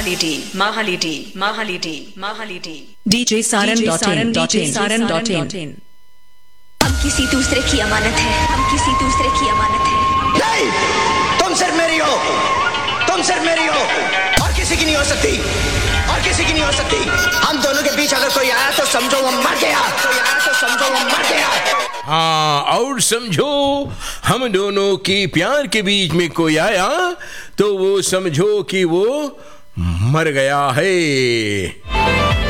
Mahalidi. DJ Saran.in. हम किसी दूसरे की अमानत है, हम किसी दूसरे की अमानत है। नहीं, तुम सिर्फ मेरी हो, तुम सिर्फ मेरी हो, और किसी की नहीं हो सकती, और किसी की नहीं हो सकती। हम दोनों के बीच अगर कोई आया तो समझो वो मर गया, कोई आया तो समझो वो मर गया। हाँ, और समझो हम दोनों की प्यार के बीच में कोई आया तो वो समझो कि वो मर गया है।